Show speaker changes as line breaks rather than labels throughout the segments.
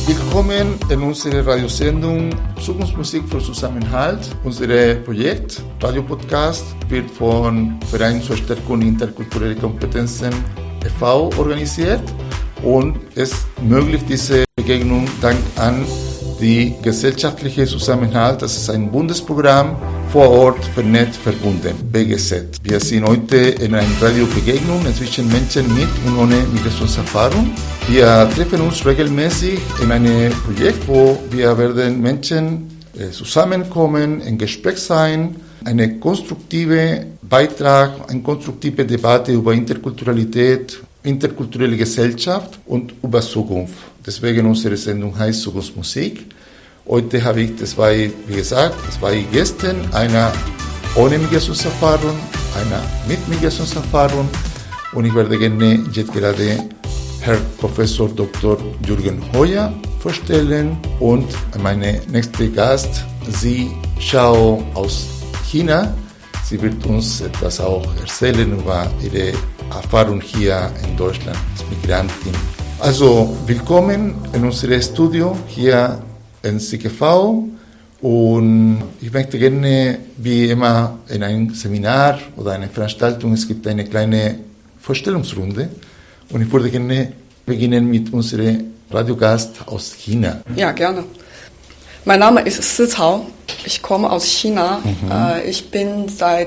Willkommen in unserer Radiosendung Zukunftsmusik für Zusammenhalt. Unser Projekt, Radiopodcast, wird von Verein zur Stärkung interkultureller Kompetenzen e.V. organisiert und es ermöglicht diese Begegnung dank an die gesellschaftliche Zusammenhalt. Das ist ein Bundesprogramm vor Ort vernetzt verbunden, BGZ. Wir sind heute in einer Radiobegegnung zwischen Menschen mit und ohne Migrationserfahrung. Wir treffen uns regelmäßig in einem Projekt, wo wir werden Menschen zusammenkommen, in Gespräch sein, eine konstruktive Beitrag, eine konstruktive Debatte über Interkulturalität, interkulturelle Gesellschaft und über Zukunft. Deswegen unsere Sendung heißt Zukunftsmusik. Heute habe ich zwei Gäste, einer ohne Migrationserfahrung, einer mit Migrationserfahrung und ich werde gerne jetzt gerade Herr Professor Dr. Jürgen Hoyer vorstellen und meine nächste Gast, Zi Xiao aus China. Sie wird uns etwas auch erzählen über ihre Erfahrung hier in Deutschland als Migrantin. Also willkommen in unserem Studio hier in CGV und ich möchte gerne, wie immer in einem Seminar oder einer Veranstaltung, es gibt eine kleine Vorstellungsrunde und ich würde gerne beginnen mit unserem Radiogast aus China.
Ja, gerne. Mein Name ist Zi Cao, ich komme aus China. Ich bin seit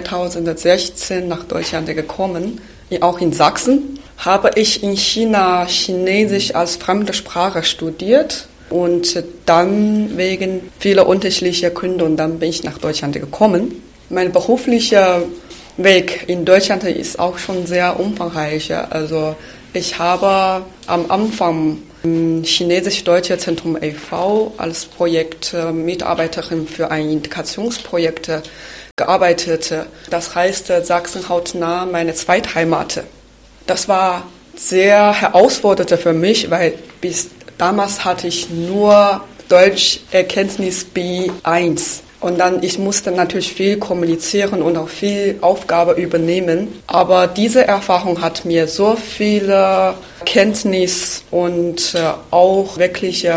2016 nach Deutschland gekommen, auch in Sachsen. Habe ich in China Chinesisch als fremde Sprache studiert und dann wegen vieler unterschiedlicher Gründe und dann bin ich nach Deutschland gekommen. Mein beruflicher Weg in Deutschland ist auch schon sehr umfangreich. Also ich habe am Anfang im Chinesisch-Deutsche Zentrum e.V. als Projektmitarbeiterin für ein Integrationsprojekt gearbeitet. Das heißt, Sachsen hautnah meine Zweitheimat. Das war sehr herausfordernd für mich, weil bis damals hatte ich nur Deutscherkenntnis B1. Und dann, ich musste natürlich viel kommunizieren und auch viel Aufgabe übernehmen. Aber diese Erfahrung hat mir so viele Kenntnis und auch wirklich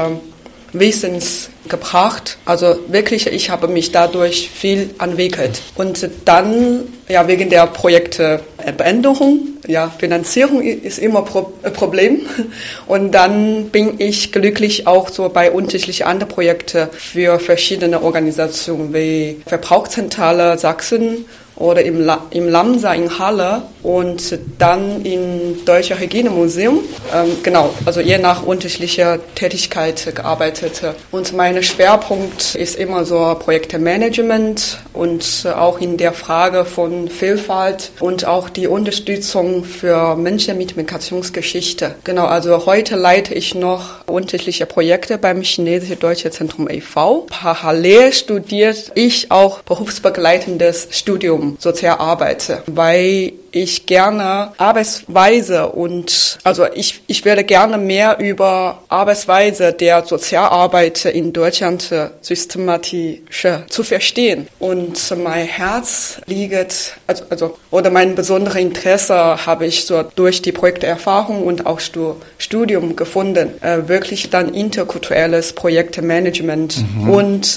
Wissens gebracht. Also wirklich, ich habe mich dadurch viel entwickelt. Und dann, ja, wegen der Projektbeendigung, ja, Finanzierung ist immer ein Problem. Und dann bin ich glücklich auch so bei unterschiedlichen anderen Projekten für verschiedene Organisationen wie Verbrauchszentrale Sachsen oder im Lamsa in Halle und dann im Deutschen Hygienemuseum. Genau, also je nach unterschiedlicher Tätigkeit gearbeitet. Und mein Schwerpunkt ist immer so Projektmanagement und auch in der Frage von Vielfalt und auch die Unterstützung für Menschen mit Migrationsgeschichte. Genau, also heute leite ich noch unterschiedliche Projekte beim Chinesisch-Deutsche Zentrum e.V. Parallel studiert ich auch berufsbegleitendes Studium Sozialarbeit, weil ich gerne Arbeitsweise und, also ich werde gerne mehr über Arbeitsweise der Sozialarbeit in Deutschland systematisch zu verstehen. Und mein Herz liegt, oder mein besonderes Interesse habe ich so durch die Projekterfahrung und auch Studium gefunden, wirklich dann interkulturelles Projektmanagement und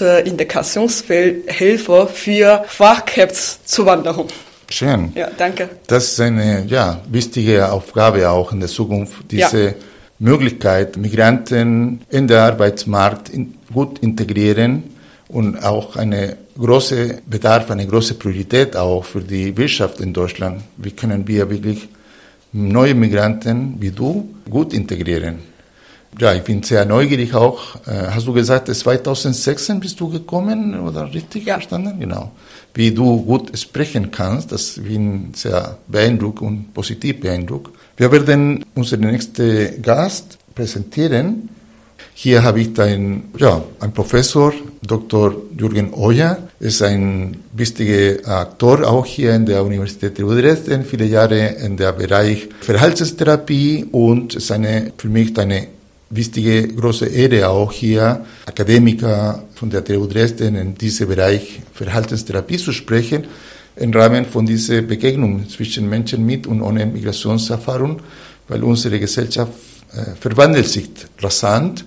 Integrationshilfe für Fachkräftezuwanderung.
Schön.
Ja, danke.
Das ist eine wichtige Aufgabe auch in der Zukunft, diese Möglichkeit, Migranten in den Arbeitsmarkt gut integrieren und auch eine große Bedarf, eine große Priorität auch für die Wirtschaft in Deutschland. Wie können wir wirklich neue Migranten wie du gut integrieren? Ja, ich bin sehr neugierig auch. Hast du gesagt, 2016 bist du gekommen, oder richtig verstanden? Genau. Wie du gut sprechen kannst, das bin sehr beeindruckt und positiv beeindruckt. Wir werden unseren nächsten Gast präsentieren. Hier habe ich einen Professor, Dr. Jürgen Hoyer, ist ein wichtiger Aktor auch hier in der Universität der Dresden, viele Jahre in der Bereich Verhaltenstherapie und ist für mich eine wichtige, große Ehre auch hier, Akademiker von der TU Dresden in diesem Bereich Verhaltenstherapie zu sprechen, im Rahmen von dieser Begegnung zwischen Menschen mit und ohne Migrationserfahrung, weil unsere Gesellschaft verwandelt sich rasant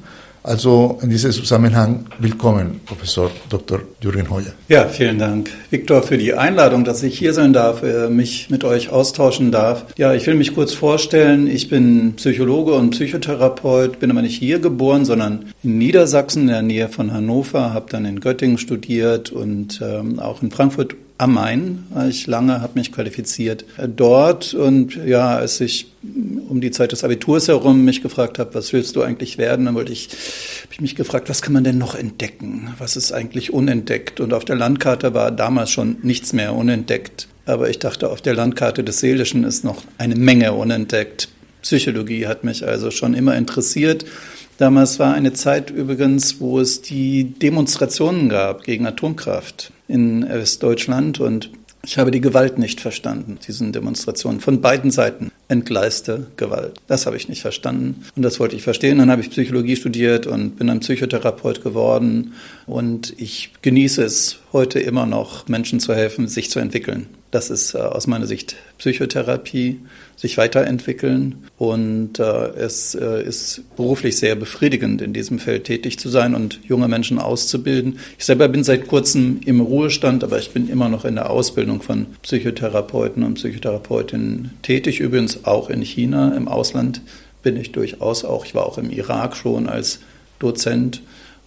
Also in diesem Zusammenhang willkommen, Professor Dr. Jürgen Hoyer.
Ja, vielen Dank, Viktor, für die Einladung, dass ich hier sein darf, mich mit euch austauschen darf. Ja, ich will mich kurz vorstellen. Ich bin Psychologe und Psychotherapeut, bin aber nicht hier geboren, sondern in Niedersachsen in der Nähe von Hannover, habe dann in Göttingen studiert und auch in Frankfurt am Main war ich lange, habe mich qualifiziert dort. Und ja, als ich um die Zeit des Abiturs herum mich gefragt habe, was willst du eigentlich werden, dann habe ich mich gefragt, was kann man denn noch entdecken? Was ist eigentlich unentdeckt? Und auf der Landkarte war damals schon nichts mehr unentdeckt. Aber ich dachte, auf der Landkarte des Seelischen ist noch eine Menge unentdeckt. Psychologie hat mich also schon immer interessiert. Damals war eine Zeit übrigens, wo es die Demonstrationen gab gegen Atomkraft in Westdeutschland und ich habe die Gewalt nicht verstanden, diesen Demonstrationen von beiden Seiten. Entgleiste Gewalt. Das habe ich nicht verstanden und das wollte ich verstehen. Dann habe ich Psychologie studiert und bin ein Psychotherapeut geworden und ich genieße es heute immer noch, Menschen zu helfen, sich zu entwickeln. Das ist aus meiner Sicht Psychotherapie, sich weiterentwickeln und es ist beruflich sehr befriedigend, in diesem Feld tätig zu sein und junge Menschen auszubilden. Ich selber bin seit kurzem im Ruhestand, aber ich bin immer noch in der Ausbildung von Psychotherapeuten und Psychotherapeutinnen tätig, übrigens auch in China. Im Ausland bin ich durchaus auch. Ich war auch im Irak schon als Dozent.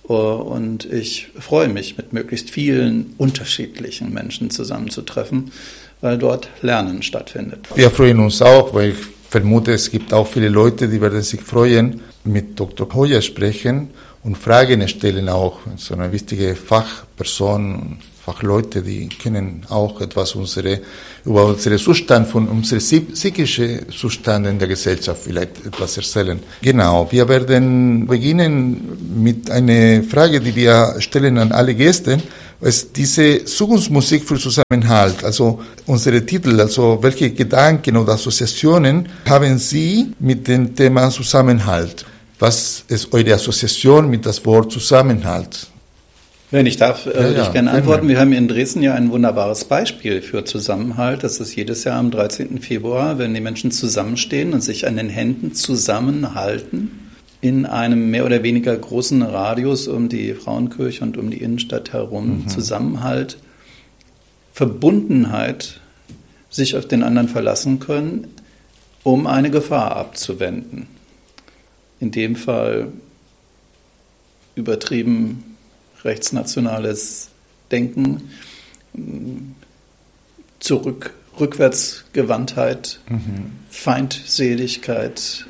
Und ich freue mich, mit möglichst vielen unterschiedlichen Menschen zusammenzutreffen, weil dort Lernen stattfindet.
Wir freuen uns auch, weil ich vermute, es gibt auch viele Leute, die werden sich freuen, mit Dr. Hoyer sprechen und Fragen stellen auch. So eine wichtige Fachperson, Fachleute, die können auch etwas über unseren Zustand, von unserem psychischen Zustand in der Gesellschaft vielleicht etwas erzählen. Genau, wir werden beginnen mit einer Frage, die wir stellen an alle Gäste. Ist diese Zukunftsmusik für Zusammenhalt, also unsere Titel, also welche Gedanken oder Assoziationen haben Sie mit dem Thema Zusammenhalt? Was ist eure Assoziation mit das Wort Zusammenhalt?
Wenn ich darf, würde ich gerne antworten. Wir haben in Dresden ja ein wunderbares Beispiel für Zusammenhalt. Das ist jedes Jahr am 13. Februar, wenn die Menschen zusammenstehen und sich an den Händen zusammenhalten in einem mehr oder weniger großen Radius um die Frauenkirche und um die Innenstadt herum. Zusammenhalt, Verbundenheit, sich auf den anderen verlassen können, um eine Gefahr abzuwenden. In dem Fall übertrieben rechtsnationales Denken, Rückwärtsgewandtheit, Feindseligkeit,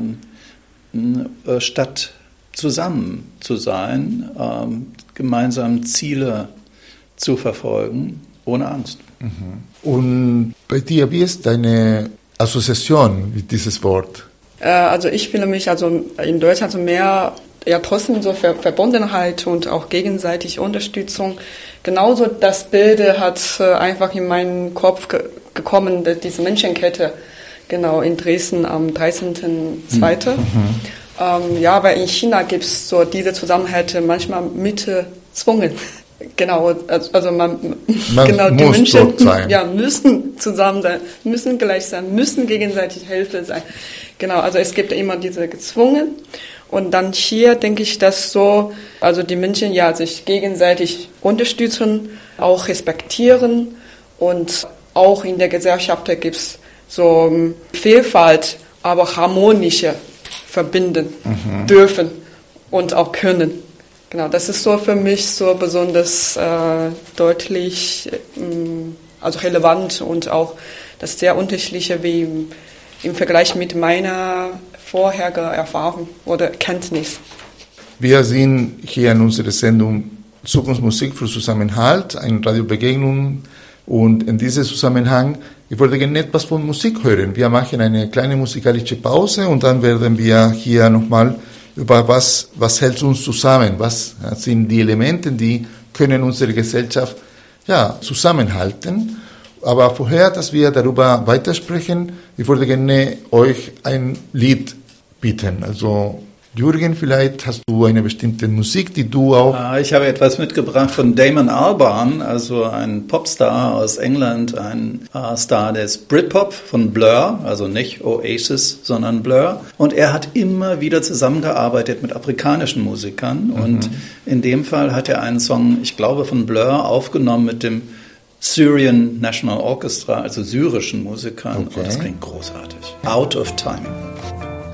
statt zusammen zu sein, gemeinsam Ziele zu verfolgen, ohne Angst.
Und bei dir, wie ist deine Assoziation mit dieses Wort?
Also ich fühle mich in Deutschland mehr trotzdem so Verbundenheit und auch gegenseitig Unterstützung. Genauso das Bild hat einfach in meinen Kopf gekommen, diese Menschenkette, genau in Dresden am 13.02. Weil in China gibt es so diese Zusammenhalt manchmal mit Zwungen. Genau, also man genau, die Menschen müssen zusammen sein, müssen gleich sein, müssen gegenseitig Hilfe sein. Genau, also es gibt immer diese gezwungen. Und dann hier denke ich, dass die Menschen sich gegenseitig unterstützen, auch respektieren und auch in der Gesellschaft gibt es so Vielfalt, aber harmonische verbinden dürfen und auch können. Genau, das ist so für mich so besonders deutlich, relevant und auch das sehr unterschiedliche wie im Vergleich mit meiner vorherige Erfahrung oder Kenntnis.
Wir sind hier in unserer Sendung Zukunftsmusik für Zusammenhalt, eine Radiobegegnung und in diesem Zusammenhang, ich wollte gerne etwas von Musik hören. Wir machen eine kleine musikalische Pause und dann werden wir hier nochmal über was hält uns zusammen, was sind die Elemente, die können unsere Gesellschaft zusammenhalten. Aber vorher, dass wir darüber weitersprechen, ich würde gerne euch ein Lied bieten. Also Jürgen, vielleicht hast du eine bestimmte Musik, die du auch...
Ich habe etwas mitgebracht von Damon Albarn, also ein Popstar aus England, ein Star des Britpop von Blur, also nicht Oasis, sondern Blur. Und er hat immer wieder zusammengearbeitet mit afrikanischen Musikern. Und in dem Fall hat er einen Song, ich glaube von Blur, aufgenommen mit dem Syrian National Orchestra, also syrischen Musikern.
Okay.
Und das klingt großartig. Out of Time.